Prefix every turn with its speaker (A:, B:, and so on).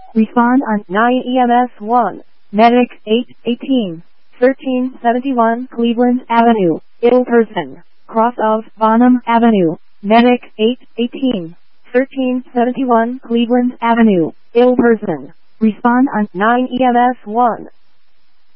A: Respond on 9 EMS 1. Medic 818. 1371 Cleveland Avenue. Ill person. Cross of Bonham Avenue. Medic 818. 1371 Cleveland Avenue. Ill person. Respond on 9 EMS 1.